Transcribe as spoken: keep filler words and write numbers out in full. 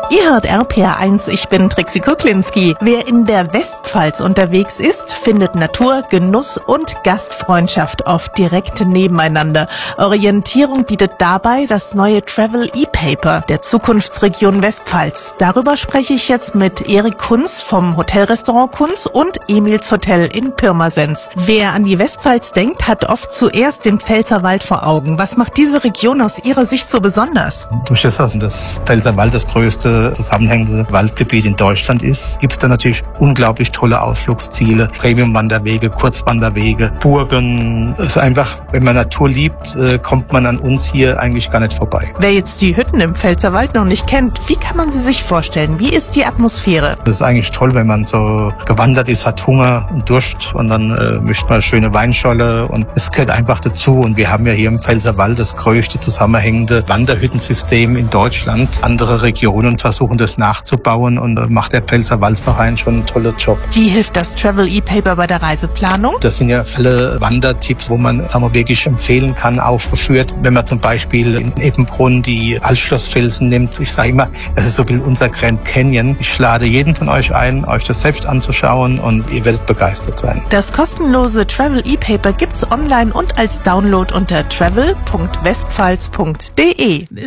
Ihr hört R P R eins, ich bin Trixie Kuklinski. Wer in der Westpfalz unterwegs ist, findet Natur, Genuss und Gastfreundschaft oft direkt nebeneinander. Orientierung bietet dabei das neue Travel E-Paper der Zukunftsregion Westpfalz. Darüber spreche ich jetzt mit Erik Kunz vom Hotelrestaurant Kunz und Emils Hotel in Pirmasens. Wer an die Westpfalz denkt, hat oft zuerst den Pfälzerwald vor Augen. Was macht diese Region aus Ihrer Sicht so besonders? Durch das, dass das Pfälzerwald das größte zusammenhängende Waldgebiet in Deutschland ist, gibt es da natürlich unglaublich tolle Ausflugsziele, Premium-Wanderwege, Kurzwanderwege, Burgen. Es ist einfach, wenn man Natur liebt, kommt man an uns hier eigentlich gar nicht vorbei. Wer jetzt die Hütten im Pfälzerwald noch nicht kennt, wie kann man sie sich vorstellen? Wie ist die Atmosphäre? Das ist eigentlich toll, wenn man so gewandert ist, hat Hunger und Durst und dann äh, mischt man eine schöne Weinscholle und es gehört einfach dazu. Und wir haben ja hier im Pfälzerwald das größte zusammenhängende Wanderhüttensystem in Deutschland. Andere Regionen versuchen das nachzubauen und da macht der Pfälzerwaldverein schon einen tollen Job. Wie hilft das Travel E-Paper bei der Reiseplanung? Das sind ja alle Wandertipps, wo man sagen wir, wirklich empfehlen kann, aufgeführt. Wenn man zum Beispiel in Ebenbrunn die Altschlossfelsen nimmt, ich sage immer, das ist so wie unser Grand Canyon. Ich lade jeden von euch ein, euch das selbst anzuschauen und ihr werdet begeistert sein. Das kostenlose Travel E-Paper gibt's online und als Download unter travel punkt westpfalz punkt de.